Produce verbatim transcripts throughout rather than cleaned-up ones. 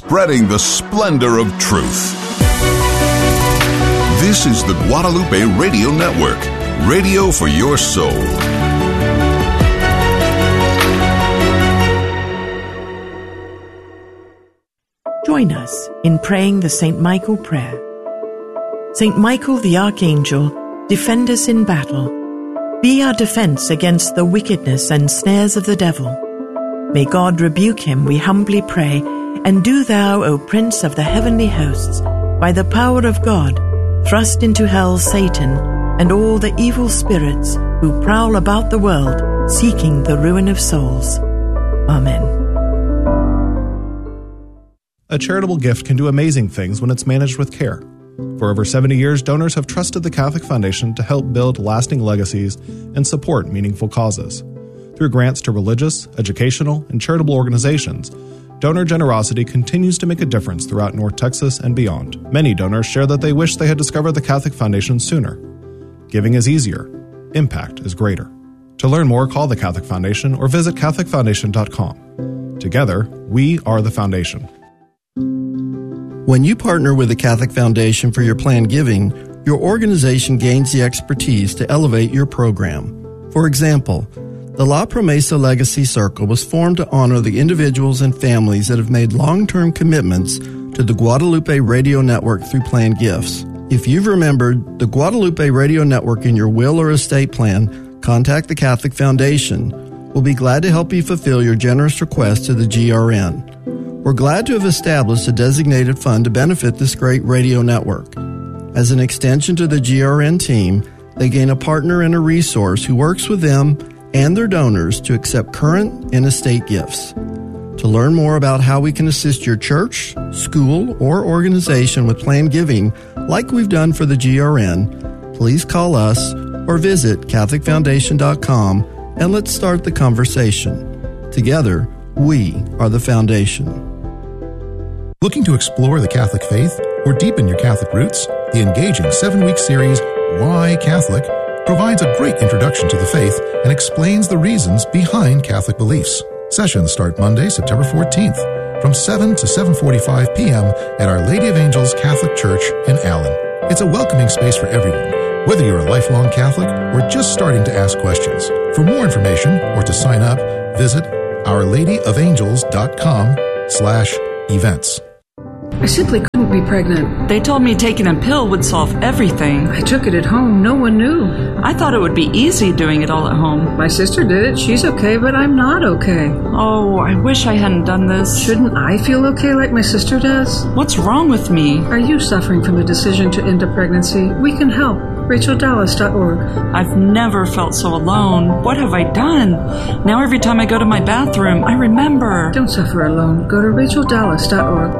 spreading the splendor of truth. This is the Guadalupe Radio Network, radio for your soul. Join us in praying the Saint Michael prayer. Saint Michael the Archangel, defend us in battle. Be our defense against the wickedness and snares of the devil. May God rebuke him, we humbly pray, and do thou, O Prince of the heavenly hosts, by the power of God, thrust into hell Satan and all the evil spirits who prowl about the world, seeking the ruin of souls. Amen. A charitable gift can do amazing things when it's managed with care. For over seventy years, donors have trusted the Catholic Foundation to help build lasting legacies and support meaningful causes. Through grants to religious, educational, and charitable organizations, donor generosity continues to make a difference throughout North Texas and beyond. Many donors share that they wish they had discovered the Catholic Foundation sooner. Giving is easier. Impact is greater. To learn more, call the Catholic Foundation or visit catholic foundation dot com. Together, we are the Foundation. When you partner with the Catholic Foundation for your planned giving, your organization gains the expertise to elevate your program. For example, the La Promesa Legacy Circle was formed to honor the individuals and families that have made long-term commitments to the Guadalupe Radio Network through planned gifts. If you've remembered the Guadalupe Radio Network in your will or estate plan, contact the Catholic Foundation. We'll be glad to help you fulfill your generous request to the G R N. We're glad to have established a designated fund to benefit this great radio network. As an extension to the G R N team, they gain a partner and a resource who works with them and their donors to accept current and estate gifts. To learn more about how we can assist your church, school, or organization with planned giving, like we've done for the G R N, please call us or visit catholic foundation dot com and let's start the conversation. Together, we are the Foundation. Looking to explore the Catholic faith or deepen your Catholic roots? The engaging seven-week series, Why Catholic?, provides a great introduction to the faith and explains the reasons behind Catholic beliefs. Sessions start Monday, September fourteenth, from seven to seven forty-five p.m. at Our Lady of Angels Catholic Church in Allen. It's a welcoming space for everyone, whether you're a lifelong Catholic or just starting to ask questions. For more information or to sign up, visit our lady of angels dot com slash events. I simply couldn't be pregnant. They told me taking a pill would solve everything. I took it at home. No one knew. I thought it would be easy doing it all at home. My sister did it. She's okay, but I'm not okay. Oh, I wish I hadn't done this. Shouldn't I feel okay like my sister does? What's wrong with me? Are you suffering from the decision to end a pregnancy? We can help. Rachel Dallas dot org. I've never felt so alone. What have I done? Now every time I go to my bathroom, I remember. Don't suffer alone. Go to Rachel Dallas dot org.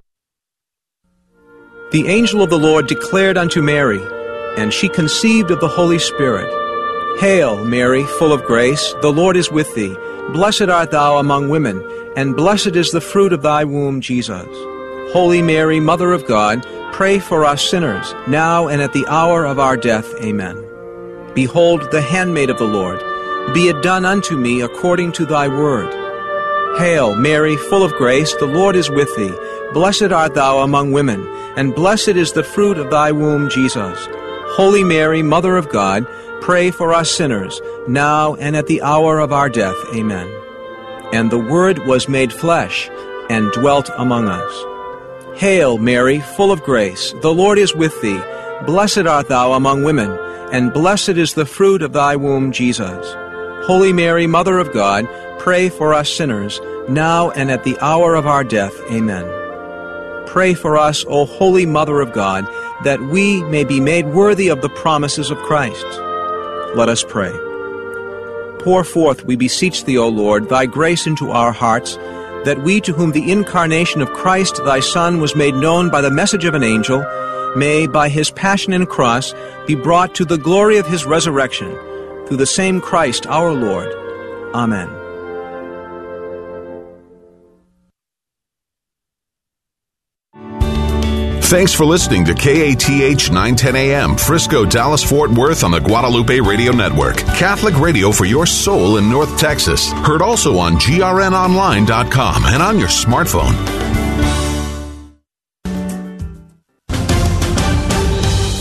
The angel of the Lord declared unto Mary, and she conceived of the Holy Spirit. Hail, Mary, full of grace, the Lord is with thee. Blessed art thou among women, and blessed is the fruit of thy womb, Jesus. Holy Mary, Mother of God, pray for us sinners, now and at the hour of our death. Amen. Behold, the handmaid of the Lord. Be it done unto me according to thy word. Hail, Mary, full of grace, the Lord is with thee. Blessed art thou among women, and blessed is the fruit of thy womb, Jesus. Holy Mary, Mother of God, pray for us sinners, now and at the hour of our death. Amen. And the Word was made flesh, and dwelt among us. Hail, Mary, full of grace, the Lord is with thee. Blessed art thou among women, and blessed is the fruit of thy womb, Jesus. Holy Mary, Mother of God, pray for us sinners, now and at the hour of our death. Amen. Pray for us, O Holy Mother of God, that we may be made worthy of the promises of Christ. Let us pray. Pour forth, we beseech thee, O Lord, thy grace into our hearts, that we, to whom the incarnation of Christ thy Son was made known by the message of an angel, may, by his passion and cross, be brought to the glory of his resurrection, through the same Christ our Lord. Amen. Thanks for listening to K A T H nine ten A M, Frisco, Dallas, Fort Worth on the Guadalupe Radio Network. Catholic radio for your soul in North Texas. Heard also on G R N online dot com and on your smartphone.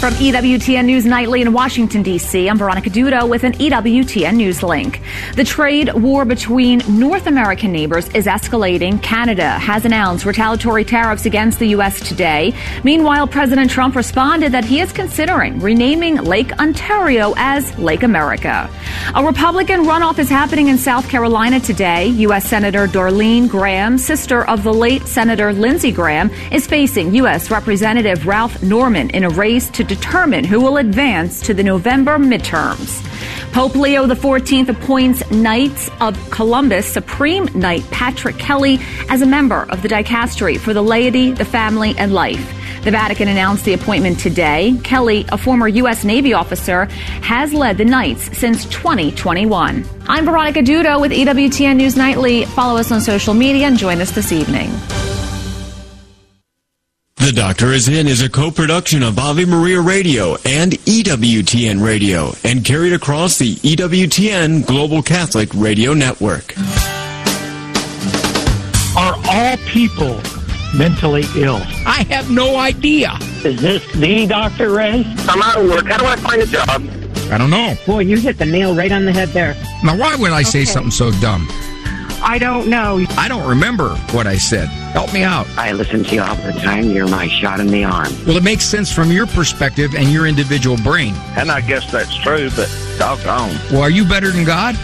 From E W T N News Nightly in Washington, D C, I'm Veronica Dudo with an E W T N News link. The trade war between North American neighbors is escalating. Canada has announced retaliatory tariffs against the U S today. Meanwhile, President Trump responded that he is considering renaming Lake Ontario as Lake America. A Republican runoff is happening in South Carolina today. U S Senator Darlene Graham, sister of the late Senator Lindsey Graham, is facing U S Representative Ralph Norman in a race to determine who will advance to the November midterms. Pope Leo the fourteenth appoints Knights of Columbus Supreme Knight Patrick Kelly as a member of the dicastery for the laity, the family, and life. The Vatican announced the appointment today. Kelly, a former U S Navy officer, has led the Knights since twenty twenty-one. I'm Veronica Dudo with E W T N News Nightly. Follow us on social media and join us this evening. The Doctor Is In is a co-production of Ave Maria Radio and E W T N Radio and carried across the E W T N Global Catholic Radio Network. Are all people mentally ill? I have no idea. Is this the Doctor Ray? I'm out of work. How do I find a job? I don't know. Boy, you hit the nail right on the head there. Now, why would I say Okay. something so dumb? I don't know. I don't remember what I said. Help me out. I listen to you all the time. You're my shot in the arm. Well, it makes sense from your perspective and your individual brain. And I guess that's true, but doggone. Well, are you better than God?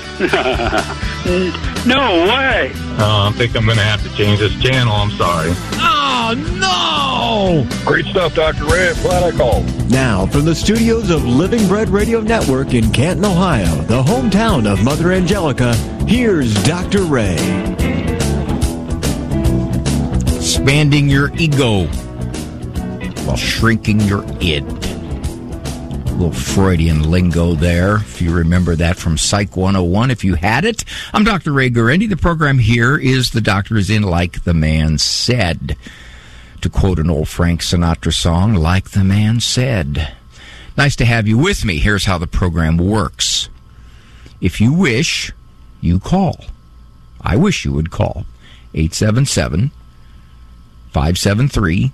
No way. Uh, I think I'm going to have to change this channel. I'm sorry. Oh, no! Great stuff, Doctor Ray. I'm glad I called. Now, from the studios of Living Bread Radio Network in Canton, Ohio, the hometown of Mother Angelica, here's Doctor Ray. Expanding your ego while shrinking your id. A little Freudian lingo there, if you remember that from Psych one oh one, if you had it. I'm Doctor Ray Guarendi. The program here is The Doctor Is In Like the Man Said. To quote an old Frank Sinatra song, Like the Man Said. Nice to have you with me. Here's how the program works. If you wish, you call. I wish you would call. eight seven seven, five seven three,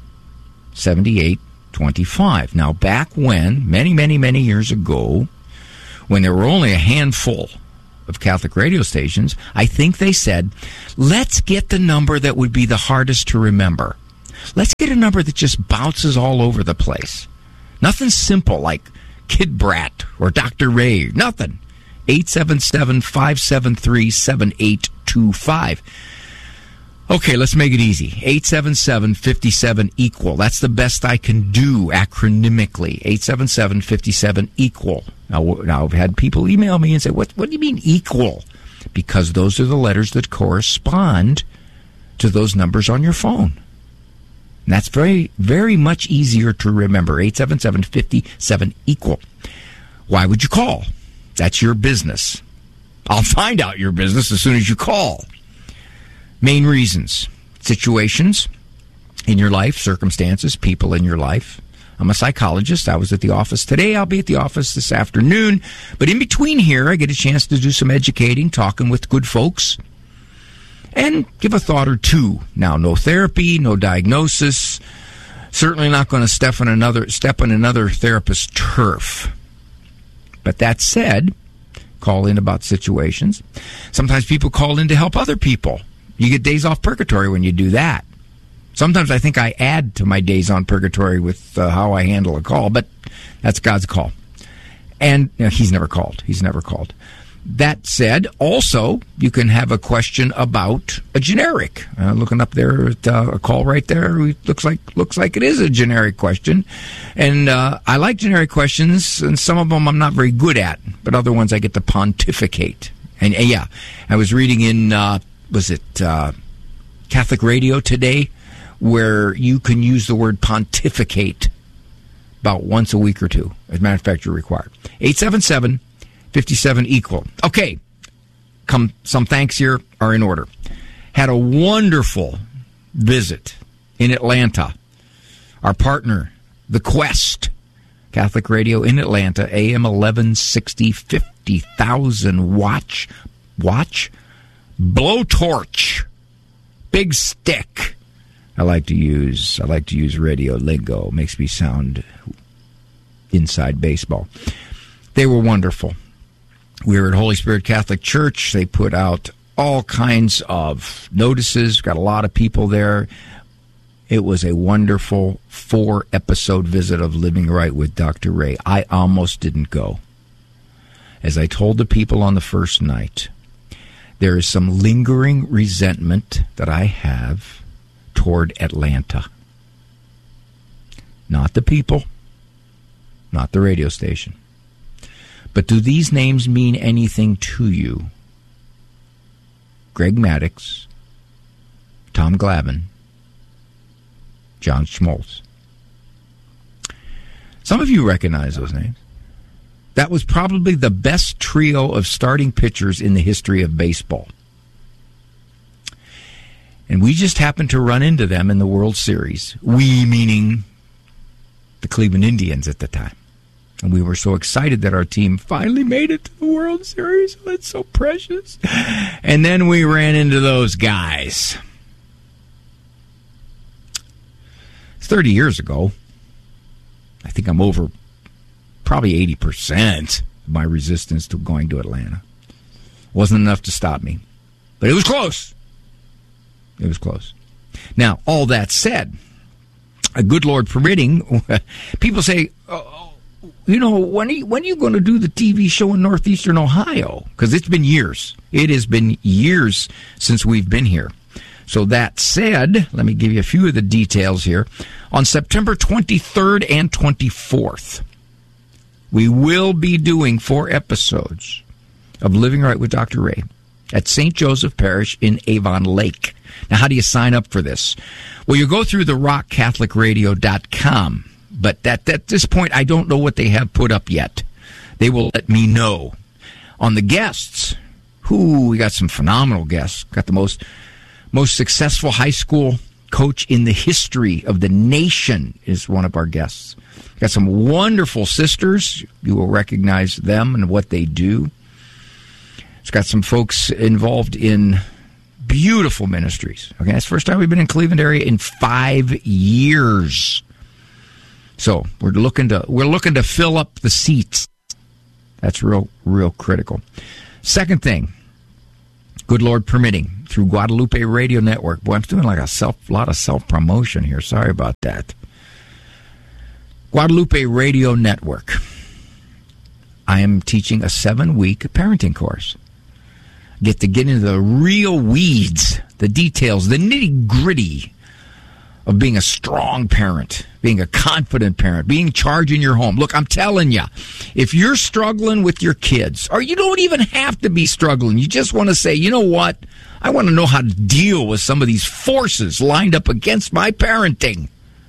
seven eight two five. Now, back when, many, many, many years ago, when there were only a handful of Catholic radio stations, I think they said, let's get the number that would be the hardest to remember. Let's get a number that just bounces all over the place. Nothing simple like Kid Brat or Doctor Ray. Nothing. eight seven seven, five seven three, seven eight two five. Okay, let's make it easy. eight seven seven, five seven, equal. That's the best I can do acronymically. eight seven seven, five seven, equal. Now, now I've had people email me and say, what, what do you mean equal? Because those are the letters that correspond to those numbers on your phone. And that's very, very much easier to remember. eight seven seven, five seven, equal. Why would you call? That's your business. I'll find out your business as soon as you call. Main reasons, situations in your life, circumstances, people in your life. I'm a psychologist. I was at the office today. I'll be at the office this afternoon. But in between here, I get a chance to do some educating, talking with good folks, and give a thought or two. Now, no therapy, no diagnosis. Certainly not going to step on another, step on another therapist's turf. But that said, call in about situations. Sometimes people call in to help other people. You get days off purgatory when you do that. Sometimes I think I add to my days on purgatory with uh, how I handle a call, but that's God's call. And you know, he's never called. He's never called. That said, also, you can have a question about a generic. Uh, looking up there at uh, a call right there, it looks like looks like it is a generic question. And uh, I like generic questions, and some of them I'm not very good at, but other ones I get to pontificate. And, and yeah, I was reading in... Uh, was it uh, Catholic Radio today, where you can use the word pontificate about once a week or two. As a matter of fact, you're required. eight seven seven, five seven, equal. Okay, come. Some thanks here are in order. Had a wonderful visit in Atlanta. Our partner, The Quest, Catholic Radio in Atlanta, A M eleven sixty, fifty thousand watch, watch, blowtorch, big stick, I like to use I like to use radio lingo. It makes me sound inside baseball. They were wonderful. We were at Holy Spirit Catholic Church. They put out all kinds of notices. Got a lot of people there. It was a wonderful four-episode visit of Living Right with Doctor Ray. I almost didn't go. As I told the people on the first night, there is some lingering resentment that I have toward Atlanta. Not the people, not the radio station. But do these names mean anything to you? Greg Maddox, Tom Glavine, John Schmaltz. Some of you recognize those names. That was probably the best trio of starting pitchers in the history of baseball. And we just happened to run into them in the World Series. We, meaning the Cleveland Indians at the time. And we were so excited that our team finally made it to the World Series. Oh, it's so precious. And then we ran into those guys. It's thirty years ago. I think I'm over probably eighty percent of my resistance to going to Atlanta. Wasn't enough to stop me. But it was close. It was close. Now, all that said, a good Lord permitting, people say, oh, you know, when are you, when are you going to do the T V show in Northeastern Ohio? Because it's been years. It has been years since we've been here. So that said, let me give you a few of the details here. On September twenty-third and twenty-fourth, we will be doing four episodes of Living Right with Doctor Ray at Saint Joseph Parish in Avon Lake. Now, how do you sign up for this? Well, you go through the rock catholic radio dot com, but at, at this point, I don't know what they have put up yet. They will let me know. On the guests, whoo, we got some phenomenal guests. Got the most most successful high school coach in the history of the nation is one of our guests. Got some wonderful sisters. You will recognize them and what they do. It's got some folks involved in beautiful ministries. Okay, that's the first time we've been in Cleveland area in five years. So we're looking to we're looking to fill up the seats. That's real real critical. Second thing, good Lord permitting, through Guadalupe Radio Network. Boy, I'm doing like a self lot of self promotion here. Sorry about that. Guadalupe Radio Network. I am teaching a seven-week parenting course. Get to get into the real weeds, the details, the nitty-gritty of being a strong parent, being a confident parent, being in charge in your home. Look, I'm telling you, if you're struggling with your kids, or you don't even have to be struggling, you just want to say, you know what, I want to know how to deal with some of these forces lined up against my parenting.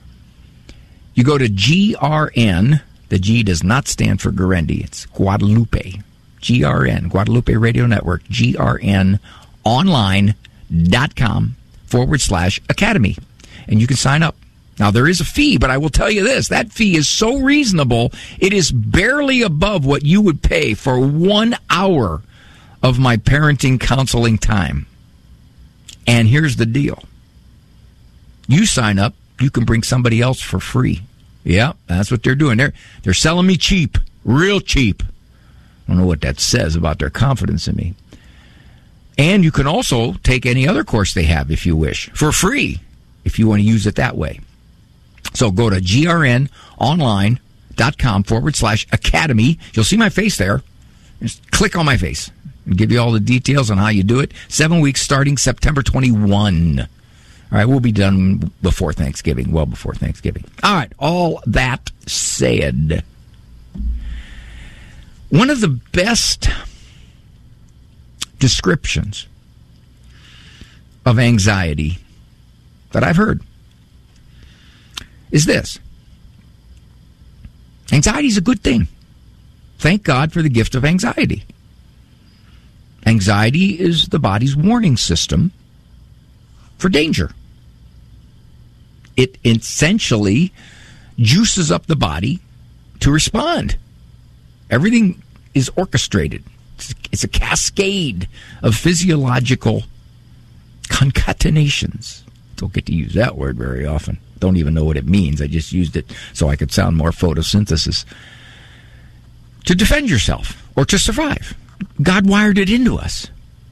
You go to G R N. The G does not stand for Guarendi. It's Guadalupe. G R N, Guadalupe Radio Network, G R N online dot com forward slash academy. And you can sign up. Now, there is a fee, but I will tell you this. That fee is so reasonable, it is barely above what you would pay for one hour of my parenting counseling time. And here's the deal. You sign up, you can bring somebody else for free. Yeah, that's what they're doing. They're, they're selling me cheap, real cheap. I don't know what that says about their confidence in me. And you can also take any other course they have if you wish, for free, if you want to use it that way. So go to G R N online dot com forward slash academy. You'll see my face there. Just click on my face and give you all the details on how you do it. Seven weeks starting September twenty-first. All right, we'll be done before Thanksgiving, well before Thanksgiving. All right, all that said, one of the best descriptions of anxiety that I've heard is this. Anxiety is a good thing. Thank God for the gift of anxiety. Anxiety is the body's warning system for danger. It essentially juices up the body to respond. Everything is orchestrated. It's a cascade of physiological concatenations Don't get to use that word very often. Don't even know what it means. I just used it so I could sound more photosynthesis. To defend yourself or to survive. God wired it into us.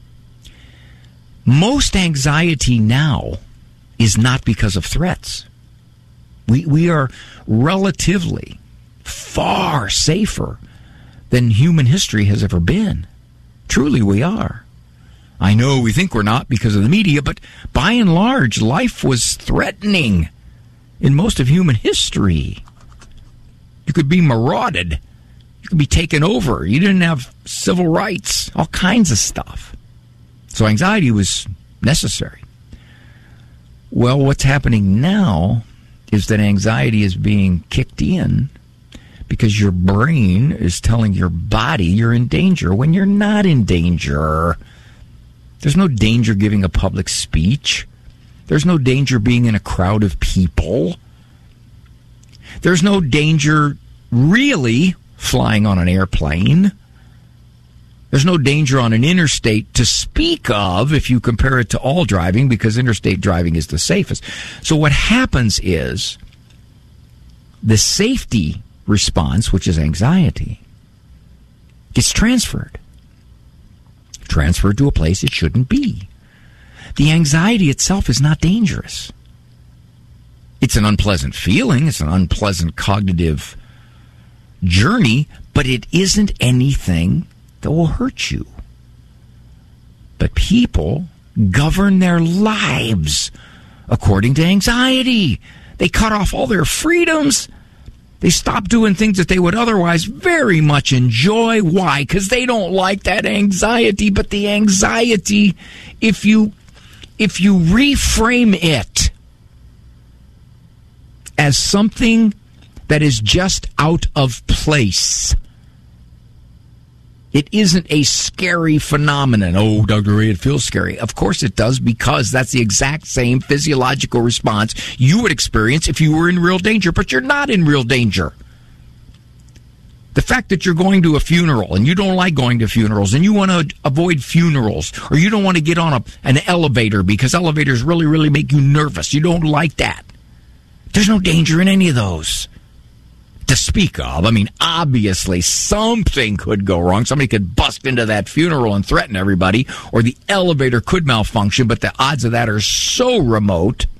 Most anxiety now is not because of threats. We we are relatively far safer than human history has ever been. Truly we are. I know we think we're not because of the media, but by and large, life was threatening in most of human history. You could be marauded. You could be taken over. You didn't have civil rights, all kinds of stuff. So anxiety was necessary. Well, what's happening now is that anxiety is being kicked in because your brain is telling your body you're in danger when you're not in danger. There's no danger giving a public speech. There's no danger being in a crowd of people. There's no danger really flying on an airplane. There's no danger on an interstate to speak of if you compare it to all driving, because interstate driving is the safest. So what happens is the safety response, which is anxiety, gets transferred. Transferred to a place it shouldn't be. The anxiety itself is not dangerous. It's an unpleasant feeling. It's an unpleasant cognitive journey, but it isn't anything that will hurt you. But people govern their lives according to anxiety. They cut off all their freedoms. They stop doing things that they would otherwise very much enjoy. Why? Because they don't like that anxiety. But the anxiety, if you if you reframe it as something that is just out of place, it isn't a scary phenomenon. Oh, Doctor Ray, it feels scary. Of course it does, because that's the exact same physiological response you would experience if you were in real danger, but you're not in real danger. The fact that you're going to a funeral and you don't like going to funerals and you want to avoid funerals, or you don't want to get on a, an elevator because elevators really, really make you nervous. You don't like that. There's no danger in any of those to speak of. I mean, obviously something could go wrong. Somebody could bust into that funeral and threaten everybody, or the elevator could malfunction, but the odds of that are so remote